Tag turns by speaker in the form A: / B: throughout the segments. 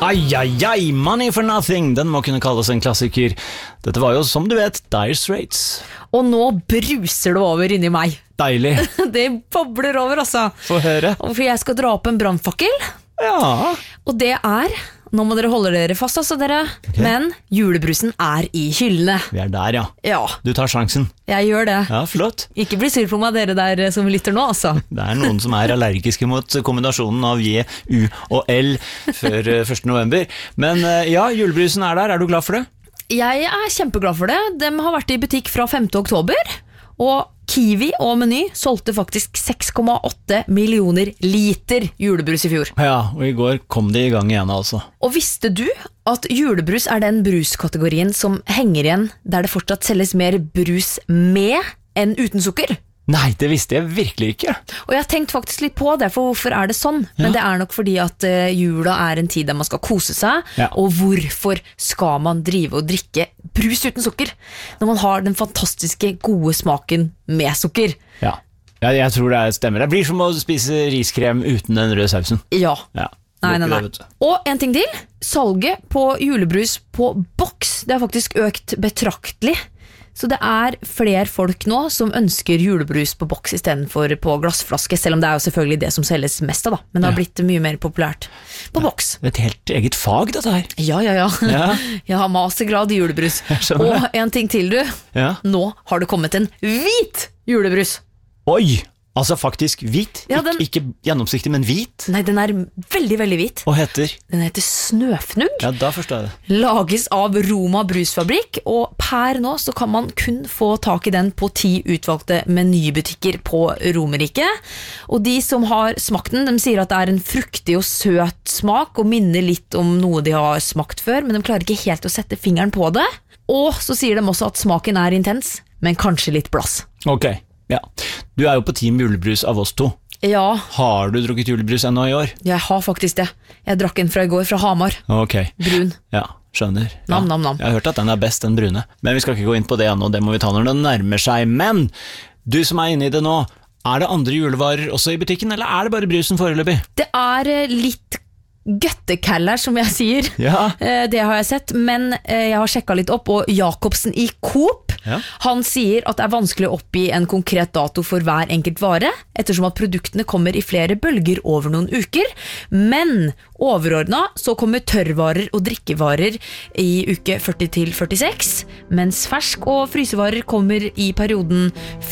A: Ai, ai, ai, Money for Nothing. Den må kunne kalles en klassiker. Dette var jo, som du vet, Dire Straits.
B: Og nå bruser det over inni meg.
A: Deilig.
B: Det bobler over, altså.
A: Få høre.
B: For jeg skal dra opp en brannfakkel.
A: Ja.
B: Og det er, nå må dere holde dere fast, altså dere, men julebrusen er i hyllene.
A: Vi er der, ja.
B: Ja,
A: Du tar sjansen.
B: jeg gjør det.
A: Ja, flott.
B: Ikke bli sur på meg, dere der som lytter nå, altså.
A: Det er noen som er allergiske mot kombinasjonen av J, U og L før 1. november. Men ja, julebrusen er der. Er du glad for det?
B: Jeg er kjempeglad for det. De har vært i butikk fra 5. oktober, og Kiwi og Meny solgte faktisk 6,8 millioner liter julebrus i fjor.
A: Ja, og i går kom de i gang igjen, altså.
B: Og visste du at julebrus er den bruskategorien som henger igjen der det fortsatt selges mer brus med enn uten sukker?
A: Nei, det visste jeg virkelig ikke.
B: Og jeg har tenkt faktisk litt på det, for hvorfor er det sånn? Men det er nok fordi at jula er en tid der man skal kose seg, og hvorfor skal man drive og drikke brus uten sukker, når man har den fantastiske gode smaken med sukker?
A: Ja, jeg tror det stemmer. Det blir som å spise riskrem uten den røde sausen.
B: Ja. Nei.
A: Det,
B: Og en ting til, salget på julebrus på boks, det har faktisk økt betraktelig. Så det er flere folk nå som ønsker julebrus på boks i stedet for på glassflaske, selv om det er jo selvfølgelig det som selges mest av da, men det har blitt mye mer populært på boks.
A: Det er et helt eget fag dette her.
B: Ja. Jeg har mastergrad i julebrus. Og en ting til du, nå har det kommet en hvit julebrus.
A: Oi! Altså faktisk hvit,
B: Ja,
A: ikke gjennomsiktig, men hvit.
B: Nei, den er veldig, veldig hvit.
A: Og heter?
B: Den heter Snøfnugg.
A: Ja, da forstår jeg det.
B: Lages av Roma Brusfabrikk, og per nå så kan man kun få tak i den på 10 utvalgte menybutikker på Romerike. Og de som har smakt den, de sier at det er en fruktig og søt smak, og minner litt om noe de har smakt før, men de klarer ikke helt å sette fingeren på det. Og så sier de også at smaken er intens, men kanskje litt blass.
A: Ok, ja. Du er jo på team julebrus av oss to.
B: Ja.
A: Har du drukket julebrus ennå i år?
B: Jeg har faktisk det. Jeg drakk en fra i går fra Hamar.
A: Ok.
B: Brun.
A: Ja, skjønner.
B: Nam.
A: Jeg har hørt at den er best, den brune. Men vi skal ikke gå inn på det ennå, det må vi ta når den nærmer seg. Men du som er inne i det nå, er det andre julevarer også i butikken, eller er det bare brusen foreløpig?
B: Det er litt gøttekaller, som jeg sier.
A: Ja.
B: Det har jeg sett, men jeg har sjekket litt opp, og Jacobsen i Coop, han sier at det er vanskelig å oppgi en konkret dato for hver enkelt vare, ettersom at produktene kommer i flere bølger over noen uker, men overordnet så kommer tørrvarer og drikkevarer i uke 40 til 46, mens fersk- og frysevarer kommer i perioden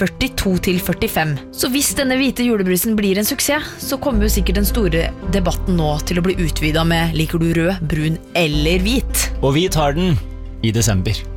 B: 42 til 45. Så hvis denne hvite julebrusen blir en suksess, så kommer jo sikkert den store debatten nå til å bli utvidet med liker du rød, brun eller hvit.
A: Og vi tar den i desember.